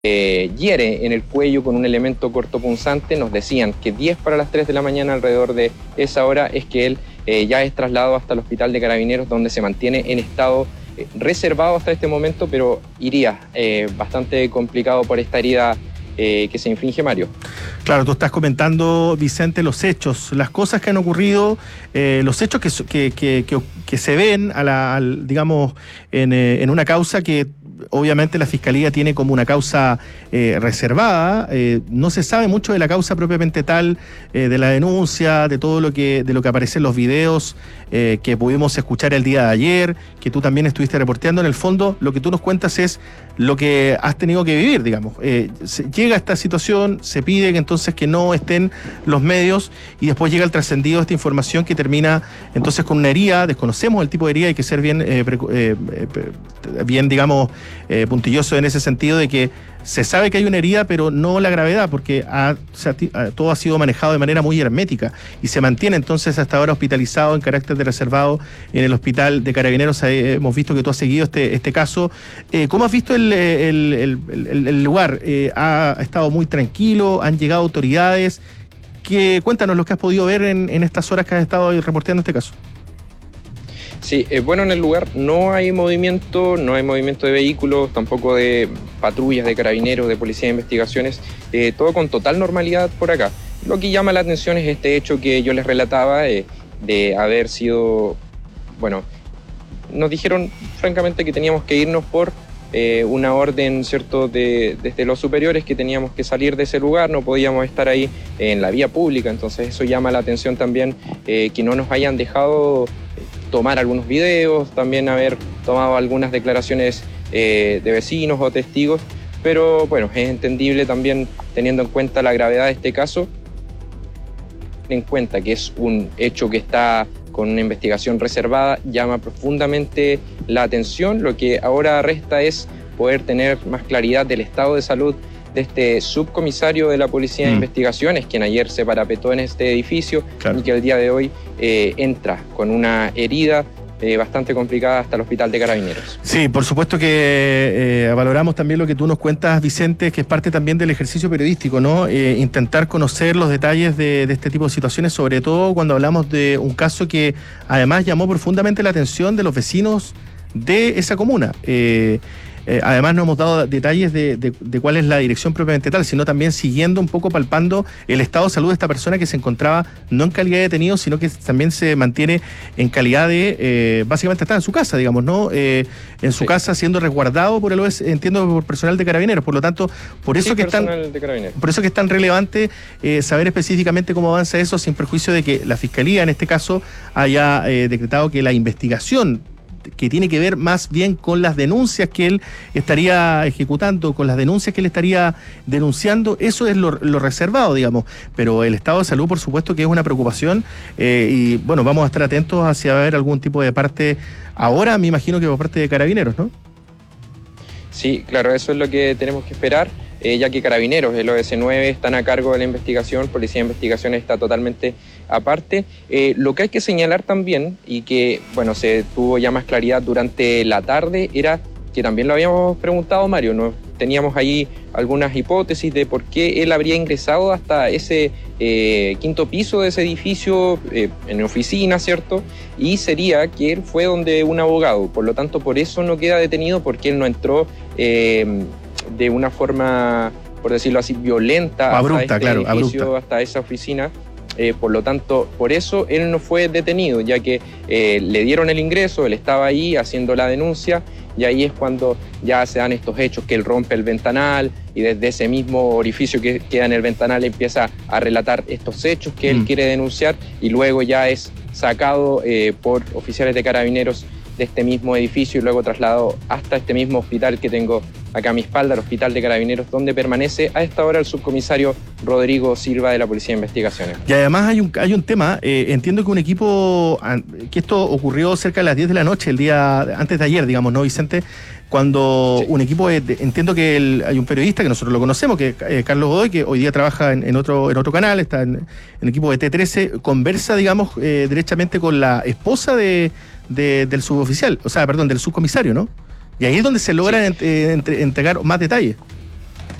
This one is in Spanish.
hiere en el cuello con un elemento cortopunzante. Nos decían que 10 para las 3 de la mañana, alrededor de esa hora, es que él ya es trasladado hasta el hospital de Carabineros, donde se mantiene en estado reservado hasta este momento, pero iría bastante complicado por esta herida que se inflige, Mario. Claro, tú estás comentando, Vicente, los hechos, las cosas que han ocurrido, los hechos que se ven digamos, en una causa que obviamente la Fiscalía tiene como una causa reservada. No se sabe mucho de la causa propiamente tal, de la denuncia, de todo de lo que aparece en los videos que pudimos escuchar el día de ayer, que tú también estuviste reporteando. En el fondo, lo que tú nos cuentas es lo que has tenido que vivir, digamos. Llega esta situación, se pide que entonces que no estén los medios, y después llega el trascendido de esta información que termina entonces con una herida. Desconocemos el tipo de herida, hay que ser bien, digamos, puntilloso en ese sentido, de que se sabe que hay una herida, pero no la gravedad, porque todo ha sido manejado de manera muy hermética y se mantiene entonces hasta ahora hospitalizado en carácter de reservado en el hospital de Carabineros. Hemos visto que tú has seguido este caso. ¿Cómo has visto el lugar? ¿Ha estado muy tranquilo? ¿Han llegado autoridades? Cuéntanos lo que has podido ver en estas horas que has estado reporteando este caso. Sí, bueno, en el lugar no hay movimiento de vehículos, tampoco de patrullas de Carabineros, de Policía de Investigaciones, todo con total normalidad por acá. Lo que llama la atención es este hecho que yo les relataba, de haber sido, bueno, nos dijeron francamente que teníamos que irnos por una orden, ¿cierto?, desde los superiores, que teníamos que salir de ese lugar, no podíamos estar ahí en la vía pública. Entonces eso llama la atención también, que no nos hayan dejado tomar algunos videos, también haber tomado algunas declaraciones de vecinos o testigos, pero bueno, es entendible también teniendo en cuenta la gravedad de este caso, en cuenta que es un hecho que está con una investigación reservada, llama profundamente la atención. Lo que ahora resta es poder tener más claridad del estado de salud de este subcomisario de la Policía de Investigaciones, quien ayer se parapetó en este edificio, claro, y que el día de hoy entra con una herida bastante complicada hasta el hospital de Carabineros. Sí, por supuesto que valoramos también lo que tú nos cuentas, Vicente, que es parte también del ejercicio periodístico, ¿no? Intentar conocer los detalles de este tipo de situaciones, sobre todo cuando hablamos de un caso que además llamó profundamente la atención de los vecinos de esa comuna. Además no hemos dado detalles de cuál es la dirección propiamente tal, sino también siguiendo un poco, palpando el estado de salud de esta persona, que se encontraba no en calidad de detenido, sino que también se mantiene en calidad de, básicamente está en su casa, digamos, ¿no? En su casa, siendo resguardado por entiendo, por personal de Carabineros. Por lo tanto, por eso que es tan relevante saber específicamente cómo avanza eso, sin perjuicio de que la Fiscalía en este caso haya decretado que la investigación, que tiene que ver más bien con las denuncias que él estaría ejecutando, con las denuncias que él estaría denunciando, eso es lo reservado, digamos. Pero el estado de salud, por supuesto, que es una preocupación, y bueno, vamos a estar atentos hacia ver algún tipo de parte, ahora me imagino que por parte de Carabineros, ¿no? Sí, claro, eso es lo que tenemos que esperar, ya que Carabineros, el OS9, están a cargo de la investigación, Policía de Investigaciones está totalmente aparte. Lo que hay que señalar también, y que bueno, se tuvo ya más claridad durante la tarde, era que también lo habíamos preguntado, Mario, ¿no? Teníamos ahí algunas hipótesis de por qué él habría ingresado hasta ese quinto piso de ese edificio, en oficina, ¿cierto? Y sería que él fue donde un abogado, por lo tanto por eso no queda detenido, porque él no entró de una forma, por decirlo así, violenta, abrupta, hasta este edificio, hasta esa oficina. Por lo tanto, por eso él no fue detenido, ya que le dieron el ingreso, él estaba ahí haciendo la denuncia, y ahí es cuando ya se dan estos hechos, que él rompe el ventanal, y desde ese mismo orificio que queda en el ventanal empieza a relatar estos hechos que él quiere denunciar, y luego ya es sacado por oficiales de Carabineros de este mismo edificio y luego trasladado hasta este mismo hospital que tengo acá a mi espalda, el Hospital de Carabineros, donde permanece a esta hora el subcomisario Rodrigo Silva de la Policía de Investigaciones. Y además hay un tema, entiendo que un equipo, que esto ocurrió cerca de las 10 de la noche, el día antes de ayer, digamos, ¿no, Vicente? Cuando sí, un equipo, entiendo que hay un periodista que nosotros lo conocemos, que es Carlos Godoy, que hoy día trabaja en otro canal, está en el equipo de T13, conversa, digamos, derechamente con la esposa del suboficial, o sea, perdón, del subcomisario, ¿no? Y ahí es donde se logran entregar más detalles.